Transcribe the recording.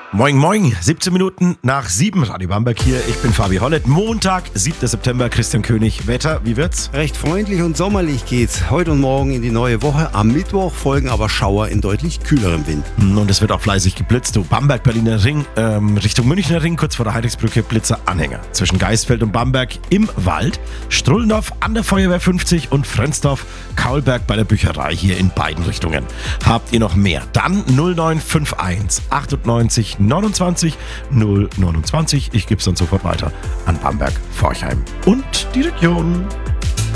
Moin, moin, 17 Minuten nach 7, Radio Bamberg hier. Ich bin Fabi Hollett. Montag, 7. September, Christian König. Wetter, wie wird's? Recht freundlich und sommerlich geht's heute und morgen in die neue Woche. Am Mittwoch folgen aber Schauer in deutlich kühlerem Wind. Und es wird auch fleißig geblitzt. Bamberg, Berliner Ring, Richtung Münchner Ring, kurz vor der Heidrichsbrücke, Blitzer-Anhänger. Zwischen Geisfeld und Bamberg im Wald, Strullendorf an der Feuerwehr 50 und Frensdorf, Kaulberg bei der Bücherei hier in beiden Richtungen. Habt ihr noch mehr? Dann 0951 98 29 029. Ich gebe es dann sofort weiter an Bamberg, Forchheim und die Region.